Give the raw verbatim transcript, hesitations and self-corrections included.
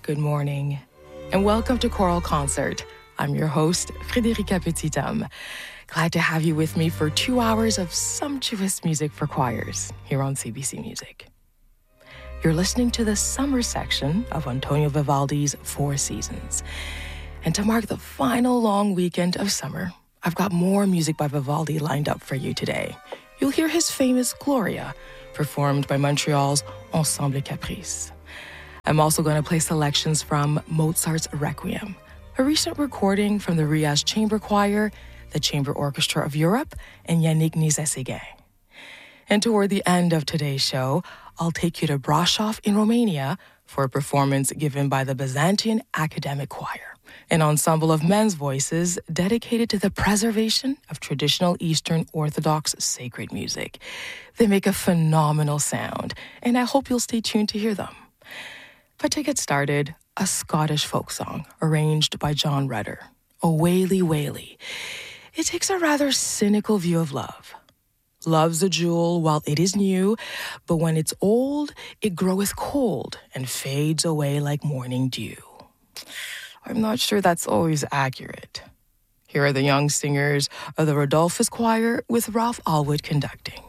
good morning, and welcome to Choral Concert. I'm your host, Frédérica Petit-Homme. Glad to have you with me for two hours of sumptuous music for choirs here on C B C Music. You're listening to the summer section of Antonio Vivaldi's Four Seasons. And to mark the final long weekend of summer, I've got more music by Vivaldi lined up for you today. You'll hear his famous Gloria, performed by Montreal's Ensemble Caprice. I'm also going to play selections from Mozart's Requiem, a recent recording from the Rias Chamber Choir, the Chamber Orchestra of Europe, and Yannick Nizet-Séguin. And toward the end of today's show, I'll take you to Brașov in Romania for a performance given by the Byzantine Academic Choir, an ensemble of men's voices dedicated to the preservation of traditional Eastern Orthodox sacred music. They make a phenomenal sound, and I hope you'll stay tuned to hear them. But to get started, a Scottish folk song arranged by John Rutter, O Waly Waly. It takes a rather cynical view of love. Love's a jewel while it is new, but when it's old, it groweth cold and fades away like morning dew. I'm not sure that's always accurate. Here are the young singers of the Rodolphus Choir with Ralph Allwood conducting.